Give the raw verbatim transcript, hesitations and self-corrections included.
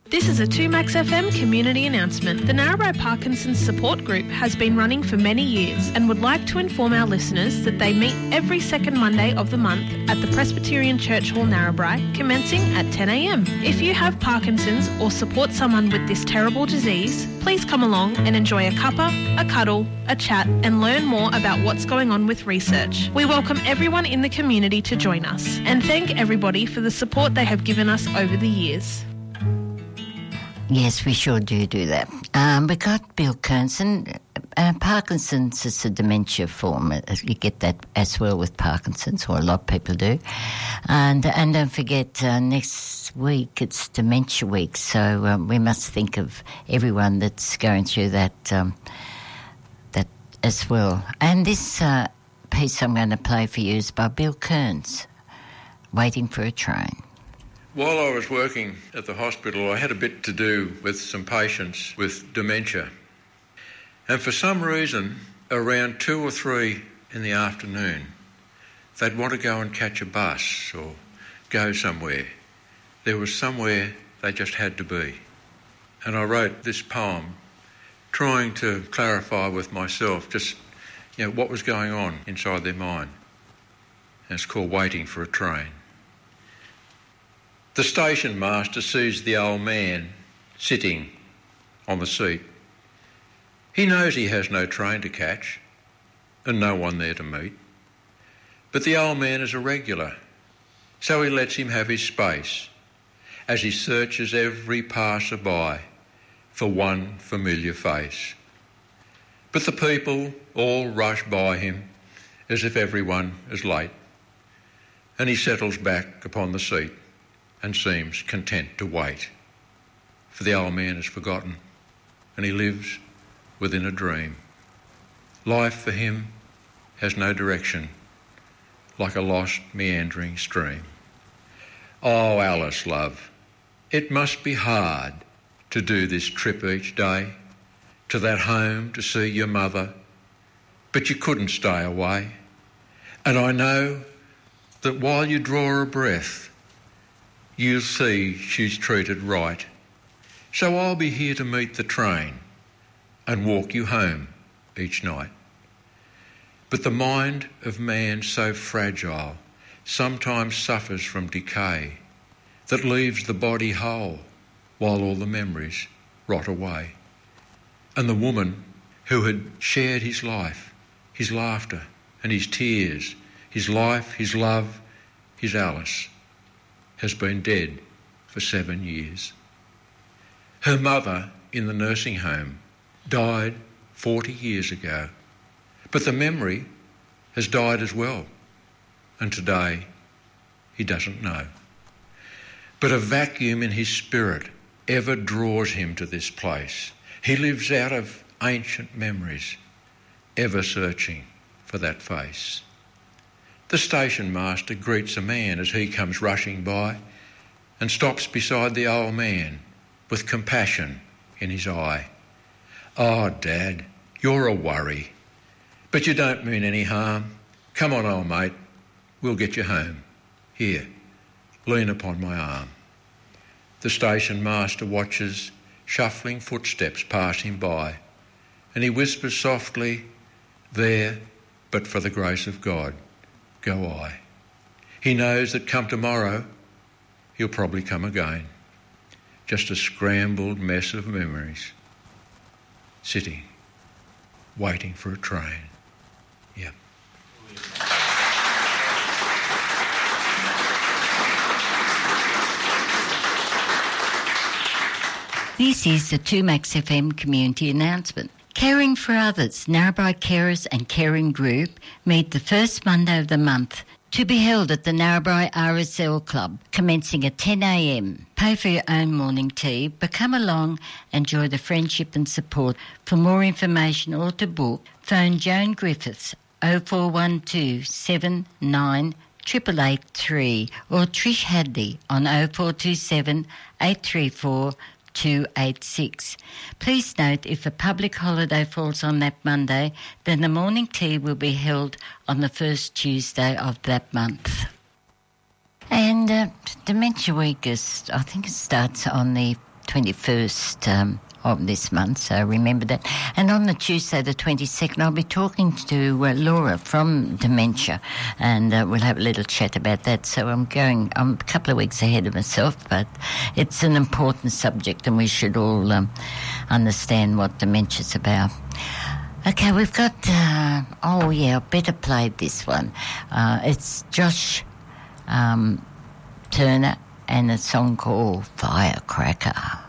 This is a two Max F M community announcement. The Narrabri Parkinson's Support Group has been running for many years and would like to inform our listeners that they meet every second Monday of the month at the Presbyterian Church Hall, Narrabri, commencing at ten a m. If you have Parkinson's or support someone with this terrible disease, please come along and enjoy a cuppa, a cuddle, a chat and learn more about what's going on with research. We welcome everyone in the community to join us and thank everybody for the support they have given us over the years. Yes, we sure do do that. Um, we got Bill Kernson. Uh, Parkinson's is a dementia form. You get that as well with Parkinson's, or a lot of people do. And and don't forget, uh, next week it's Dementia Week, so um, we must think of everyone that's going through that um, that as well. And this uh, piece I'm going to play for you is by Bill Kearns, Waiting for a Train. While I was working at the hospital, I had a bit to do with some patients with dementia. And for some reason, around two or three in the afternoon, they'd want to go and catch a bus or go somewhere. There was somewhere they just had to be. And I wrote this poem trying to clarify with myself just, you know, what was going on inside their mind. And it's called Waiting for a Train. The station master sees the old man sitting on the seat. He knows he has no train to catch and no one there to meet. But the old man is a regular, so he lets him have his space as he searches every passer-by for one familiar face. But the people all rush by him as if everyone is late, and he settles back upon the seat and seems content to wait. For the old man is forgotten, and he lives within a dream. Life for him has no direction, like a lost meandering stream. Oh, Alice, love, it must be hard to do this trip each day, to that home to see your mother, but you couldn't stay away. And I know that while you draw a breath, you'll see she's treated right. So I'll be here to meet the train and walk you home each night. But the mind of man so fragile sometimes suffers from decay that leaves the body whole while all the memories rot away. And the woman who had shared his life, his laughter and his tears, his life, his love, his Alice, has been dead for seven years. Her mother in the nursing home died forty years ago, but the memory has died as well, and today he doesn't know. But a vacuum in his spirit ever draws him to this place. He lives out of ancient memories, ever searching for that face. The station master greets a man as he comes rushing by and stops beside the old man with compassion in his eye. Oh, Dad, you're a worry, but you don't mean any harm. Come on, old mate, we'll get you home. Here, lean upon my arm. The station master watches shuffling footsteps pass him by, and he whispers softly, there, but for the grace of God, go I. He knows that come tomorrow, he'll probably come again. Just a scrambled mess of memories, sitting, waiting for a train. Yep. This is the two Max F M community announcement. Caring for Others, Narrabri Carers and Caring Group meet the first Monday of the month to be held at the Narrabri R S L Club, commencing at ten a m. Pay for your own morning tea, but come along and enjoy the friendship and support. For more information or to book, phone Joan Griffiths oh four one two seven nine eight eight eight three or Trish Hadley on oh four two seven eight three four two eight six. Please note, if a public holiday falls on that Monday, then the morning tea will be held on the first Tuesday of that month. And uh, Dementia Week is, I think it starts on the twenty-first um, of this month, so remember that. And on the Tuesday, the twenty-second, I'll be talking to uh, Laura from Dementia, and uh, we'll have a little chat about that. So I'm going, I'm a couple of weeks ahead of myself, but it's an important subject, and we should all um, understand what dementia's about. Okay, we've got, uh, oh yeah, I better play this one. Uh, it's Josh um, Turner and a song called Firecracker.